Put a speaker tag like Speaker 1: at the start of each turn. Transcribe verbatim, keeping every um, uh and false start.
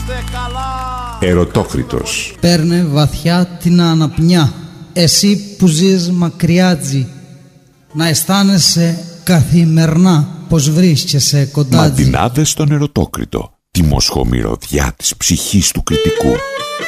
Speaker 1: Ερωτόκριτος.
Speaker 2: Παίρνε βαθιά την αναπνιά. Εσύ που ζεις μακριά τζι, να αισθάνεσαι καθημερινά πως βρίσκεσαι κοντά τζι.
Speaker 1: Μαντινάδες στον Ερωτόκριτο. Τη μοσχομυρωδιά της ψυχής του κριτικού.